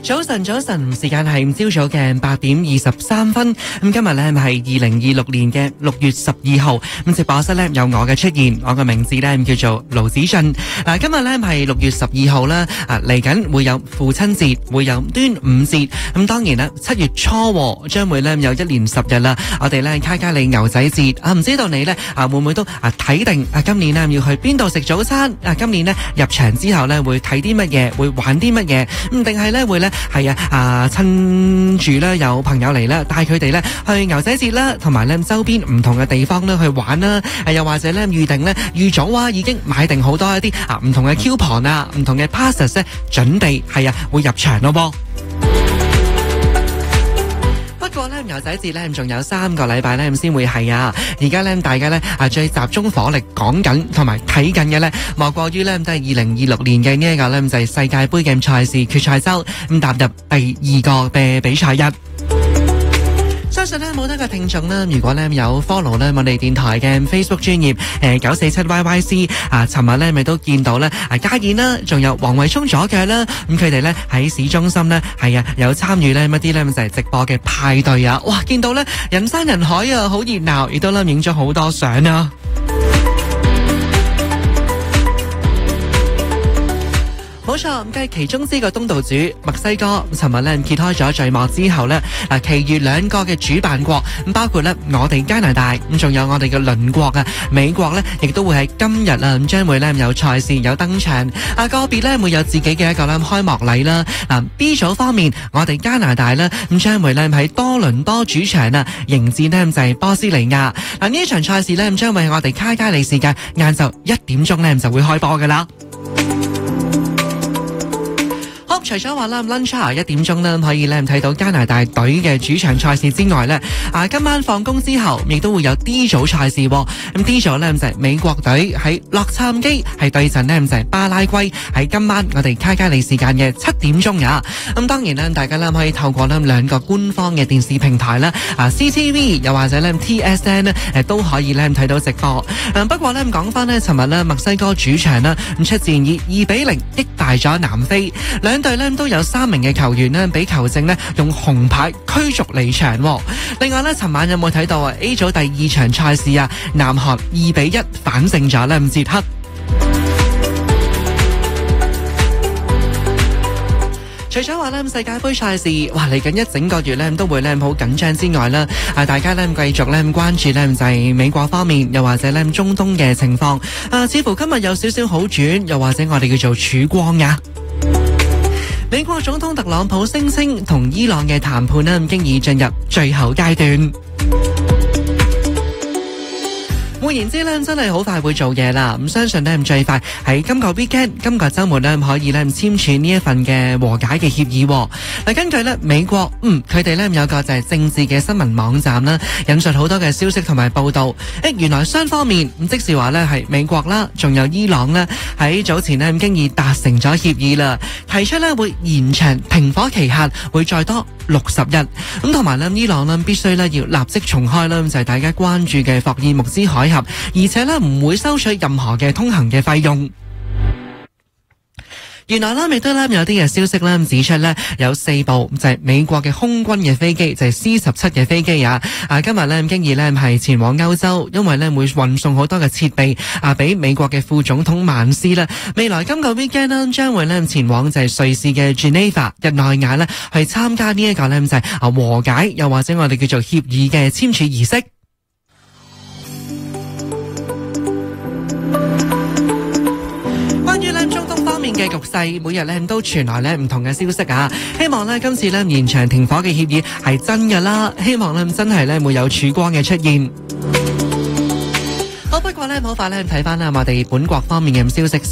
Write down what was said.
早晨，時間係朝早嘅8:23。咁今日咧係2026年嘅6月12號。咁直播室咧有我嘅出現，我嘅名字咧叫做盧子俊。嗱，今日咧係6月12號啦。嚟緊會有父親節，會有端午節。咁當然啦，7月初將會咧有一連10日啦。我哋咧卡加里牛仔節唔知道你咧會唔會都睇定今年咧要去邊度食早餐？今年咧入場之後咧會睇啲乜嘢，會玩啲乜嘢？定係咧會咧係趁住咧有朋友嚟咧，帶佢哋咧去牛仔節啦，同埋咧周邊唔同嘅地方咧去玩啦。又或者咧預早已經買定好多一啲唔同嘅 coupon 唔同嘅 passes 咧，準備會入場咯噃。不過咧牛仔節咧仲有3個禮拜咧先會係而家咧大家咧最集中火力講緊同埋睇緊嘅咧，莫過於咧都係2026年嘅呢一個咧就係世界盃嘅賽事決賽周，踏入第2個嘅比賽日。相信咧冇得嘅聽眾啦，如果咧有 follow 咧我哋電台嘅 Facebook 專頁947YYC，尋日咧咪都見到咧家燕啦，仲有黃慧聰左腳啦，咁佢哋咧喺市中心咧有參與咧乜啲咧就係直播嘅派對哇，見到咧人山人海好熱鬧，亦都咧影咗好多相啊。冇錯，繼其中之個東道主墨西哥尋日咧揭開咗序幕之後咧，其餘2個嘅主辦國包括咧我哋加拿大，仲有我哋嘅鄰國美國咧，亦都會喺今日將會咧有賽事有登場，個別咧會有自己嘅一個開幕禮啦。B 組方面，我哋加拿大咧將會咧喺多倫多主場迎戰咧就係波斯尼亞。呢一場賽事咧將會喺我哋卡加里時間晏晝1點鐘咧就會開波噶啦。除咗話啦 lunch hour 1點鐘啦，可以咧睇到加拿大隊嘅主場賽事之外咧，今晚放工之後亦都會有 D 組賽事。咁 D 組咧就係美國隊喺洛杉磯係對陣咧就係巴拉圭，喺今晚我哋卡加里時間嘅7點鐘咁當然咧，大家咧可以透過咧2個官方嘅電視平台啦，CTV 又或者咧 TSN 咧都可以咧睇到直播。不過咧講翻咧，尋日咧墨西哥主場啦，出戰以2-0擊敗咗南非，兩隊都有3名嘅球員咧俾球證咧用紅牌驅逐離場。另外咧，尋晚有冇睇到A 組第2場賽事南韓2-1反勝咗咧捷克。除咗話咧世界盃賽事，嚟緊一整個月咧都會咧好緊張之外啦，大家咧繼續咧關注咧就係美國方面，又或者咧中東嘅情況，似乎今日有少少好轉，又或者我哋叫做曙光美國總統特朗普聲稱同伊朗嘅談判已經已進入最後階段。換言之咧，真係好快會做嘢啦。咁相信咧最快喺今個 weekend， 今個週末咧可以咧簽署呢一份嘅和解嘅協議。嗱，根據咧美國，佢哋咧有個就係政治嘅新聞網站啦，引述好多嘅消息同埋報道。原來雙方面即是話咧係美國啦，仲有伊朗啦，喺早前咧已經已達成咗協議啦，提出咧會延長停火期限，會再多60日。咁同埋咧伊朗咧必須咧要立即重開啦，就係大家關注嘅霍爾木茲海峽，而且咧唔會收取任何嘅通行嘅費用。原來亦都有啲嘅消息指出有4部就係美國嘅空軍嘅飛機，就係 C-17 嘅飛機今日經已係前往歐洲，因為會運送好多嘅設備俾美國嘅副總統曼斯未來今個 weekend 將會前往就係瑞士嘅 Geneva 日內瓦去參加呢一個就係和解，又或者我哋叫做協議嘅簽署儀式。嘅局勢每日都傳來唔同嘅消息希望今次延長停火嘅協議係真嘅啦，希望真係會有曙光嘅出現。好，不過好快睇翻我哋本國方面嘅消息。